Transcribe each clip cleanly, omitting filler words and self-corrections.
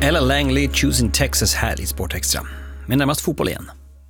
Ella Langley, Choosing Texas här i Sportextra. Men närmast fotboll igen.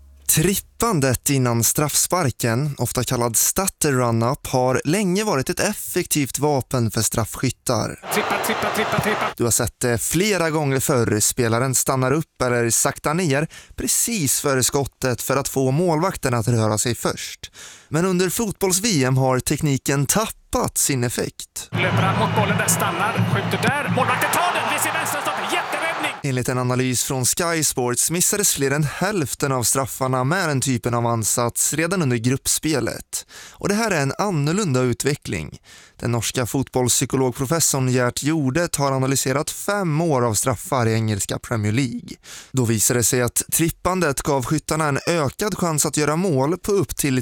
Trippandet innan straffsparken, ofta kallad stutter run-up, har länge varit ett effektivt vapen för straffskyttar. Trippa. Du har sett det flera gånger förr. Spelaren stannar upp eller saktar ner precis före skottet för att få målvakten att röra sig först. Men under fotbolls-VM har tekniken tappat sin effekt. Löper han mot bollen där, stannar, skjuter där, målvakten tar den, vi ser vänster stopp, jätteräddning! Enligt en analys från Sky Sports missades fler än hälften av straffarna med den typen av ansats redan under gruppspelet. Och det här är en annorlunda utveckling. Den norska fotbollspsykologprofessorn Gert Jordet har analyserat 5 år av straffar i engelska Premier League. Då visade det sig att trippandet gav skyttarna en ökad chans att göra mål på upp till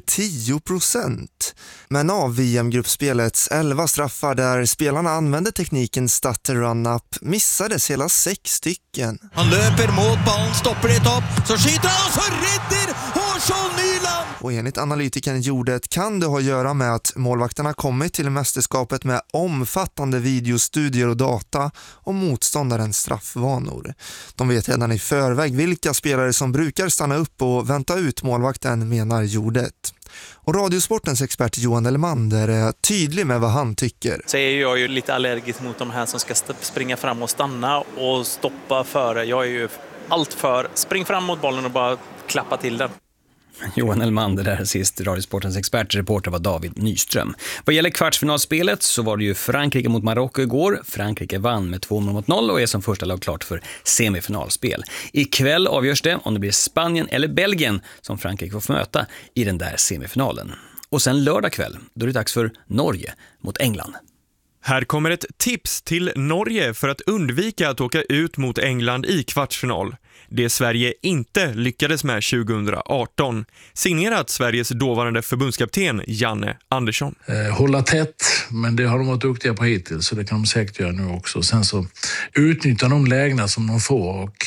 10%. Men av VM-gruppspelets 11 straffar där spelarna använde tekniken stutter run-up missades hela 6 stycken. Han löper mot bollen, stoppar det upp, så skjuter han och så räddar Hårsson Nyland! Och enligt analytikern Jordet kan det ha att göra med att målvakterna kommit till mästerskapet med omfattande videostudier och data om motståndarens straffvanor. De vet redan i förväg vilka spelare som brukar stanna upp och vänta ut målvakten, menar Jordet. Och Radiosportens expert Johan Elmander är tydlig med vad han tycker. Så är jag ju lite allergisk mot de här som ska springa fram och stanna och stoppa före. Jag är ju allt för spring fram mot bollen och bara klappa till den. Johan Elmander där sist. Radiosportens expertreporter var David Nyström. Vad gäller kvartsfinalspelet så var det ju Frankrike mot Marocko igår. Frankrike vann med 2-0 och är som första lag klart för semifinalspel. Ikväll avgörs det om det blir Spanien eller Belgien som Frankrike får möta i den där semifinalen. Och sen lördag kväll, då är det dags för Norge mot England. Här kommer ett tips till Norge för att undvika att åka ut mot England i kvartsfinal. Det Sverige inte lyckades med 2018. Signerat Sveriges dåvarande förbundskapten Janne Andersson. Hålla tätt, men det har de varit duktiga på hittills, så det kan de säkert göra nu också. Sen så utnyttja de lägena som de får, och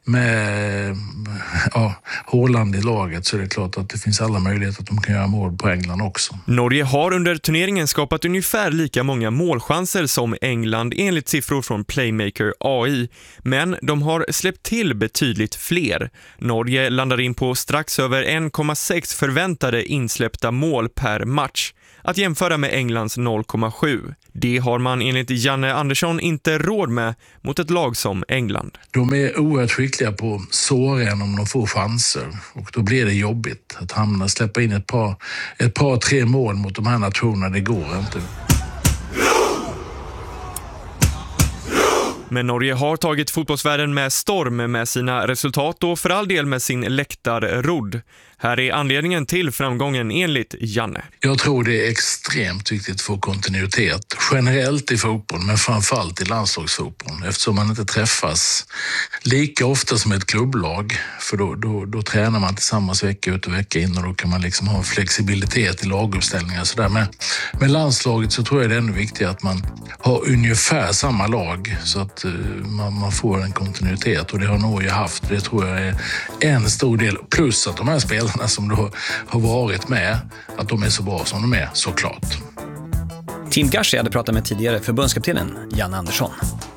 med Håland i laget så är det klart att det finns alla möjligheter att de kan göra mål på England också. Norge har under turneringen skapat ungefär lika många målchanser som England enligt siffror från Playmaker AI, men de har släppt till betydligt fler. Norge landar in på strax över 1,6 förväntade insläppta mål per match, att jämföra med Englands 0,7. Det har man enligt Janne Andersson inte råd med mot ett lag som England. De är oerhört skickliga på såren om de får chanser, och då blir det jobbigt att släppa in ett par 3 mål mot de här nationerna. Det går inte. Men Norge har tagit fotbollsvärlden med storm med sina resultat och för all del med sin läktarrodd. Här är anledningen till framgången enligt Janne. Jag tror det är extremt viktigt för kontinuitet generellt i fotboll, men framförallt i landslagsfotboll, eftersom man inte träffas lika ofta som ett klubblag, för då tränar man tillsammans vecka ut och vecka in, och då kan man liksom ha flexibilitet i laguppställningar. Så där. Med landslaget så tror jag det är ännu viktigare att man har ungefär samma lag, så att man får en kontinuitet, och det har Norge haft. Det tror jag är en stor del, plus att de här spelarna som då har varit med, att de är så bra som de är, såklart. Team Gashi hade pratat med tidigare förbundskaptenen Janne Andersson.